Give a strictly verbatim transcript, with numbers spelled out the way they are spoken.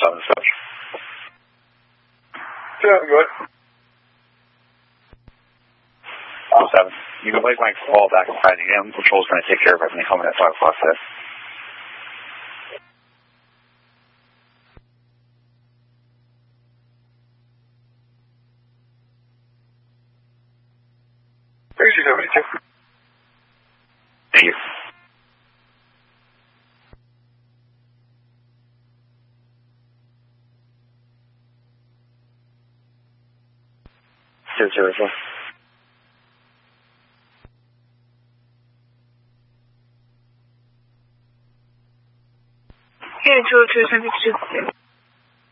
seven such. Yeah, good. Oh, seven. You can like blank fall back and find again. Patrol's going to take care of everything coming at five o'clock today. Easy seventy-two. Thank you. Zero zero four. Unit two oh two, San Francisco.